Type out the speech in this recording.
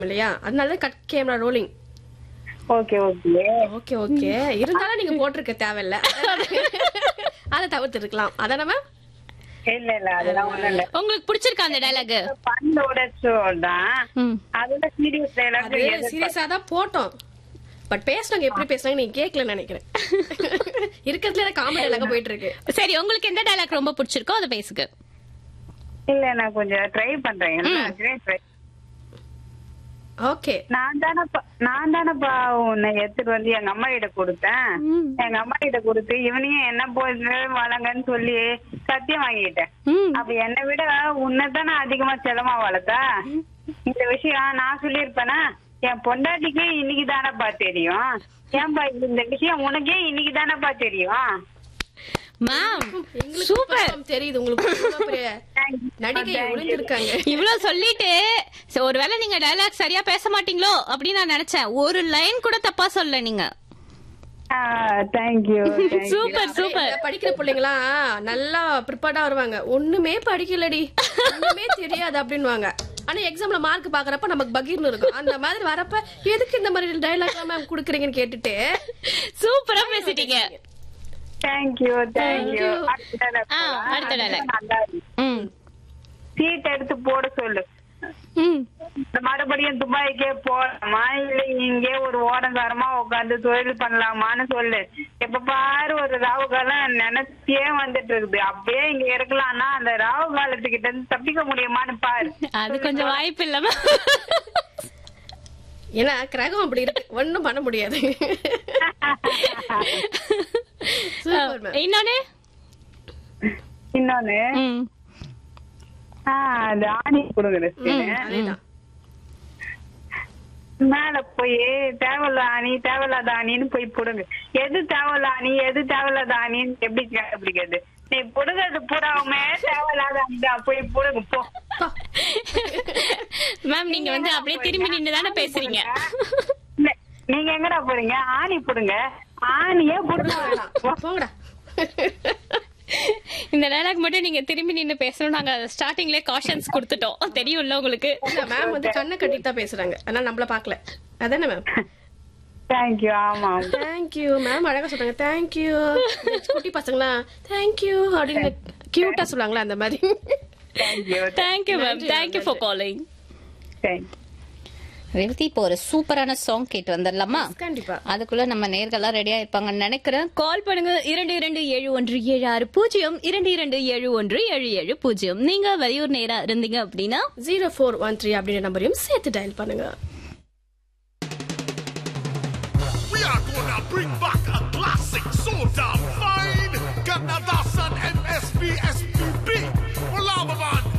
இல்லையா? அதனால cut camera rolling. Okay okay okay okay. இருந்தாலும் நீங்க போட்டிருக்க தேவையில்ல. அதை தவிர்த்துருக்கலாம். அதானே மேம்? இல்ல இல்ல அதெல்லாம் ஒண்ணும் இல்ல. உங்களுக்கு பிடிச்சிருக்கா அந்த டயலாக்? பண்ணோட ஷோ தான். அதோட சீரியஸ் டைலாக் அது சீரியஸா தான் போட்டோம். பட் பேசுறவங்க எப்படி பேசுறாங்க நீங்க கேட்கலன்னு நினைக்கிறேன். இருக்கிறதுல காமெடி டயலாக் போயிட்டு இருக்கு. சரி, உங்களுக்கு எந்த டயலாக் ரொம்ப பிடிச்சிருக்கோ அதை பேசுங்க. இல்ல நான் கொஞ்சம் ட்ரை பண்றேன். ஓகே. நான் தானப்பா உன்னை எடுத்துட்டு வந்து எங்க அம்மா கிட்ட கொடுத்தேன். எங்க அம்மா கிட்ட கொடுத்து இவனையும் என்ன போய் வளங்கன்னு சொல்லி சத்தியம் வாங்கிட்டேன். அப்ப என்னை விட உன்னைத்தானே அதிகமா செலமா வளர்த்தா. இந்த விஷயம் நான் சொல்லியிருப்பேனா? என் பொண்டாட்டிக்கு இன்னைக்கு தானப்பா தெரியும். ஏன்பா இந்த விஷயம் உனக்கே இன்னைக்கு தானப்பா தெரியும். Ma'am super. தெரியுது உங்களுக்கு நடிகை ஒளிஞ்சிருக்காங்க. இவ்வளவு சொல்லிட்டு ஒருவேளை நீங்க டயலாக் சரியா பேச மாட்டீங்களோ அப்படின்னு நான் நினைச்சேன். ஒரு லைன் கூட தப்பா சொல்ல நீங்க. தேங்க்யூ. Super super. படிக்கிற பிள்ளைங்களா நல்லா ப்ரிப்பேர்டா வருவாங்க. ஒண்ணுமே படிக்கலடி, ஒண்ணுமே தெரியாது அப்படின்வாங்க. ஆனா எக்ஸாம்ல மார்க் பாக்குறப்ப நமக்கு பகீர்னு இருக்கும். அந்த மாதிரி வரப்ப எதுக்கு இந்த மாதிரி டயலாக் மேம் குடுக்குறீங்கன்னு கேட்டுட்டு சூப்பரா பேசிட்டீங்க. தேங்க்யூ. அடுத்த டயலாக். சீட் எடுத்து போட சொல்லு. மறுபடியும் துபாய்க்கே போலாமா இல்ல இங்கே ஒரு ஓடங்காரமா உட்காந்து தொழில் பண்ணலாமான்னு சொல்லு. எப்ப பாரு ஒரு ராவு காலம் நினைச்சே வந்துட்டு இருக்குது. அப்படியே இங்க இருக்கலாம்னா அந்த ராவு காலத்துக்கிட்ட இருந்து தப்பிக்க முடியுமான்னு பாரு. அது கொஞ்சம் வாய்ப்பு இல்லாம. ஏன்னா கிரகம் அப்படி இருக்கு, ஒண்ணும் பண்ண முடியாது. இன்னொன்னு அது ஆணி கொடுக்குது. மேல போய் தேவையில்ல ஆணி தேவையில்லாத ஆணின்னு போய் புடுங்க. எது தேவையில்ல ஆணி எது தேவையில்லாத ஆணின்னு எப்படி கண்டுபிடிக்கிறது? நீ புடுங்கிறது பூராவுமே தேவையில்லாத ஆணிதான். போய் புடுங்க போ. மேம் நீங்க வந்து அப்படியே திரும்பி நின்று தானே பேசுறீங்க. நீங்க எங்கடா போறீங்க? ஆணி புடுங்க. ஆணியே புடுங்க போங்கடா. இந்த டயலாக் மட்டும் நீங்க திரும்பி நின்னு பேசணும். நாங்க ஸ்டார்டிங்லயே காஷன்ஸ் கொடுத்துட்டோம். தெரியும்ல உங்களுக்கு. மேம் வந்து கண்ணை கட்டிட்டு தான் பேசுறாங்க. ஆனா நம்மள பாக்கல. அதானே மேம்? தேங்க்யூ. ஆமா தேங்க்யூ மேம். அழகா சொல்றாங்க தேங்க்யூ. குட்டி பசங்களா தேங்க்யூ அப்படின்னு கியூட்டா சொல்லுவாங்களா அந்த மாதிரி. Thank you ma'am. Thank you for calling. Thank you. Revathi, இப்போ ஒரு சூப்பரான சாங் கேட்டு வந்துடலாமா? கண்டிப்பா. அதுக்குள்ள நம்ம நேர்கள்லாம் ரெடியா இருப்பாங்கன்னு நினைக்கிறேன். கால் பண்ணுங்க 227176 227177 நீங்க வெளியூர் நேரா இருந்தீங்க அப்படின்னா 0413 அப்படின்ற நம்பரையும் சேர்த்து டயல் பண்ணுங்க. We are gonna bring back